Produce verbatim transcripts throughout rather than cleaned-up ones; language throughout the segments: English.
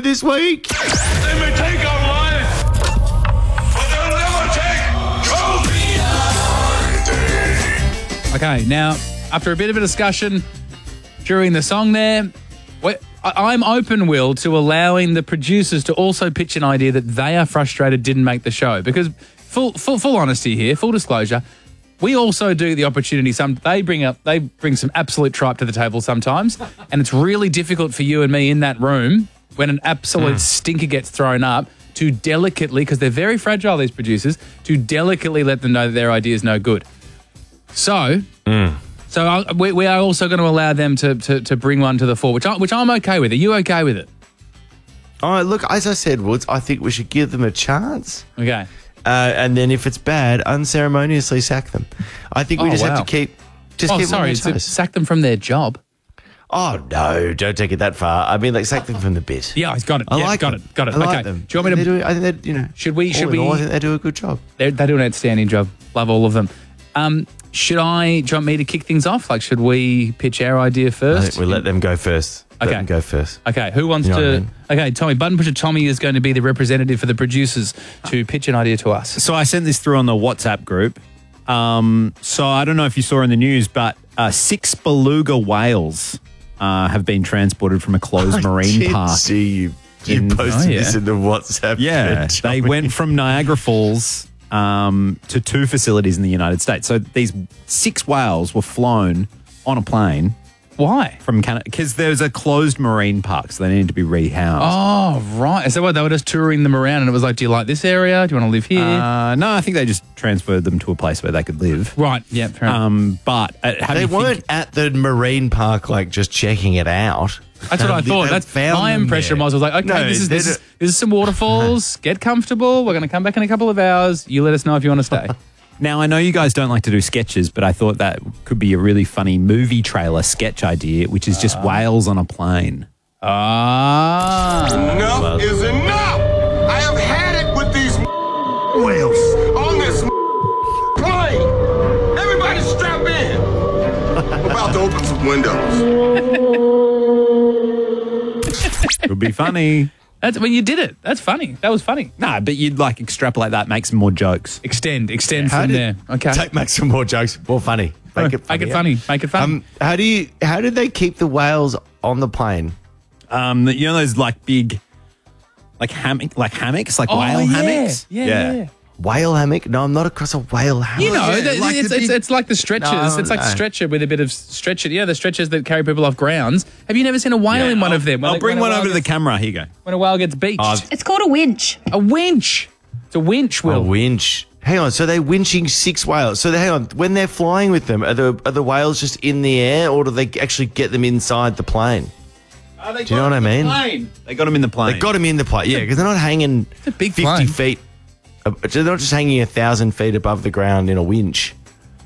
this week. They may take our life, but they'll never take trophy. Okay, now, after a bit of a discussion during the song there, we- I- I'm open, Will, to allowing the producers to also pitch an idea that they are frustrated didn't make the show. Because, full full, full honesty here, full disclosure, we also do the opportunity. Some They bring up, they bring some absolute tripe to the table sometimes, and it's really difficult for you and me in that room when an absolute mm. stinker gets thrown up to delicately, because they're very fragile, these producers, to delicately let them know that their idea is no good. So... Mm. So I, we, we are also going to allow them to, to, to bring one to the fore, which, I, which I'm okay with. Are you okay with it? Oh, look, as I said, Woods, I think we should give them a chance. Okay. Uh, and then if it's bad, unceremoniously sack them. I think we Oh, just wow. have to keep... Just oh, keep them on sorry, their to toes. sack them from their job. Oh, no, don't take it that far. I mean, like, sack them from the bit. Yeah, I've got it. I yeah, like got them. it. Got it. I like okay. them. Do you want me to... They do, I think they, you know... Should we... Should all we... in all, I think they do a good job. They they do an outstanding job. Love all of them. Um, should I... Do you want me to kick things off? Like, should we pitch our idea I first? think we let them go first. Let Okay. them go first. Okay, who wants You know to... what I mean? Okay, Tommy, Button Pusher Tommy is going to be the representative for the producers to pitch an idea to us. So I sent this through on the WhatsApp group. Um, so I don't know if you saw in the news, but uh, six beluga whales uh, have been transported from a closed marine I did park. see you. You in- posted Oh, yeah. this in the WhatsApp. Yeah, thread, they Tommy. went from Niagara Falls um, to two facilities in the United States. So these six whales were flown on a plane Why? from Canada because there's a closed marine park, so they need to be rehoused. Oh, right. Is that what they were just touring them around and it was like, do you like this area? Do you want to live here? Uh, no, I think they just transferred them to a place where they could live. right. Yeah, fair enough. Um, but uh, how do They you think- weren't at the marine park, like, just checking it out. That's what I They- thought. they That's found my them impression there. was. I was like, okay, No, this is they this is, don't- this is some waterfalls. Get comfortable. We're going to come back in a couple of hours. You let us know if you want to stay. Now, I know you guys don't like to do sketches, but I thought that could be a really funny movie trailer sketch idea, which is just whales on a plane. Ah. Enough is enough. I have had it with these whales on this plane. Everybody strap in. I'm about to open some windows. Could be funny. That's when you did it. That's funny. That was funny. Nah, but you'd like extrapolate that, make some more jokes. Extend, extend How from did- there. Okay. Take, make some more jokes. More funny. Make it funny. Make it funny. Make it funny. Um, how do you? How did they keep the whales on the plane? Um, you know those like big, like hammock, like hammocks, like Oh, whale yeah. hammocks. Yeah, yeah, yeah. Whale hammock? No, I'm not across a whale hammock. You know, yeah, the- like it's, the it's, big- it's like the stretchers. No, it's like no. the stretcher with a bit of stretcher. Yeah, the stretchers that carry people off grounds. Have you never seen a whale in one I'll, of them? When I'll they- bring when a one whale over to the gets- camera. Here you go. When a whale gets beached. Oh, It's called a winch. a winch. It's a winch, A Will. winch. Hang on. So they're winching six whales. So they, hang on. When they're flying with them, are the are the whales just in the air, or do they actually get them inside the plane? Do you know what I mean? They got him in the plane. They got them in the plane. Yeah, because they're not hanging a big fifty plane. feet. uh, They're not just hanging a thousand feet above the ground in a winch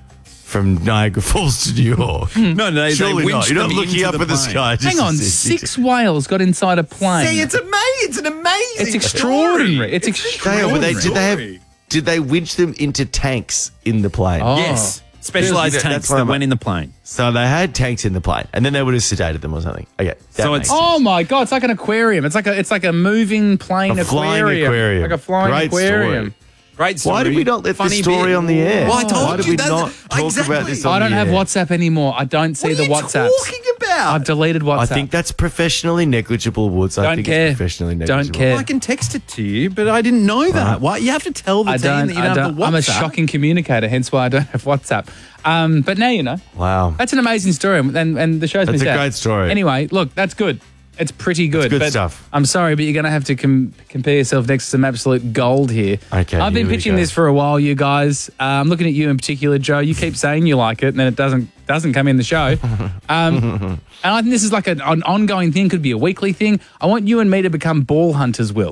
from Niagara Falls to New York. no, no, they, Surely they not. winched You're not them looking into up the at the plane. sky. just Hang to on, see six whales got inside a plane. See, it's amazing. It's an amazing. It's extraordinary. It's Hang extraordinary. on, but they, did they have? Did they winch them into tanks in the plane? Oh. Yes, specialized That's tanks what that I'm- went in the plane. So they had tanks in the plane, and then they would have sedated them or something. Okay, that So makes it's- sense. Oh my god, it's like an aquarium. It's like a it's like a moving plane A flying aquarium. Like a flying Great aquarium. Great story. Why did we not let Funny this story bit. on the air? Well, I told Why did you we that- not talk exactly. about this on I don't the have air? WhatsApp anymore. I don't see What the are you WhatsApps. talking about? I've deleted WhatsApp. I think that's professionally negligible, Woods. I Don't think care. it's professionally Don't negligible. care. I can text it to you, but I didn't know that. Why? You have to tell the I team don't. that you I don't, don't have the WhatsApp. I'm a shocking communicator, hence why I don't have WhatsApp. Um, but now you know. Wow. That's an amazing story, and, and the show's That's been a sad. great story. Anyway, look, that's good. It's pretty good. good but stuff. I'm sorry, but you're going to have to com- compare yourself next to some absolute gold here. Okay, I've been here we pitching go. this for a while, you guys. Uh, I'm looking at you in particular, Joe. You keep saying you like it, and then it doesn't doesn't come in the show. Um, and I think this is like an, an ongoing thing. Could be a weekly thing. I want you and me to become ball hunters, Will.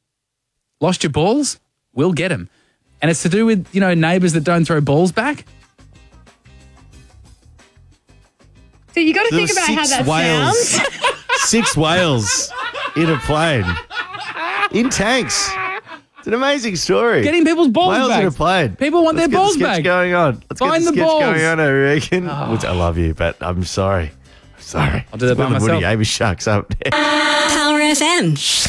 Lost your balls? We'll get them. And it's to do with, you know, neighbours that don't throw balls back. So you got to There think were about how six that whales. sounds. Six whales in a plane. In tanks. It's an amazing story. Getting people's balls Whales back. in a plane. People want Let's their get balls the sketch back. going on. Let's Find get the the sketch balls. going on, I reckon. Woods, I love you, but I'm sorry. I'm sorry. I'll do that by Will and myself. Woody, Amy Shark's up there. Power F M.